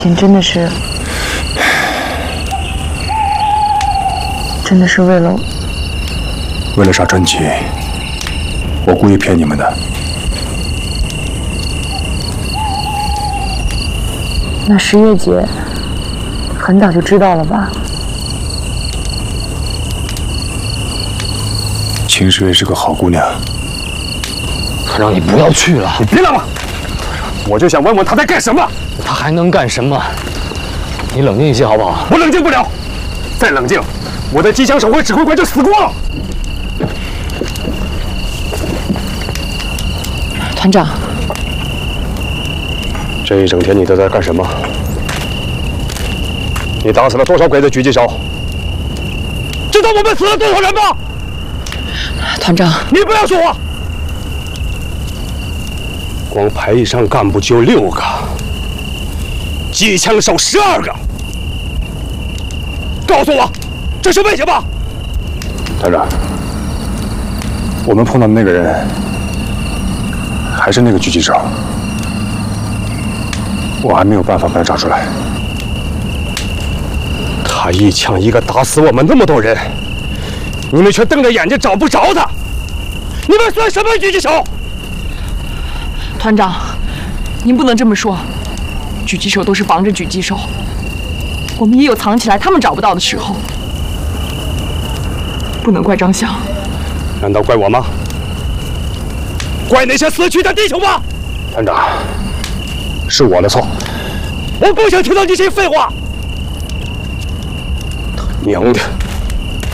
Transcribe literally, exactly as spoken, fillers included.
您真的是，真的是为了为了杀传奇，我故意骗你们的。 那十月姐很早就知道了吧？ 秦十月是个好姑娘， 团长，你不要去了， 你别来了！我就想问问她在干什么。 他还能干什么？你冷静一些好不好？ 我冷静不了，再冷静，我的机枪手会指挥官就死光了。 团长， 这一整天你都在干什么？你打死了多少鬼子狙击手？知道我们死了多少人吗？ 团长， 你不要说话。光排以上干部就六个，机枪手十二个。告诉我，这是为什么？团长，我们碰到的那个人还是那个狙击手，我还没有办法把他找出来。他一枪一个打死我们那么多人，你们却瞪着眼睛找不着他，你们算什么狙击手？ 团长，您不能这么说。狙击手都是防着狙击手，我们也有藏起来他们找不到的时候。不能怪张翔。 难道怪我吗？怪那些死去的弟兄吗？团长，是我的错。我不想听到这些废话。他娘的！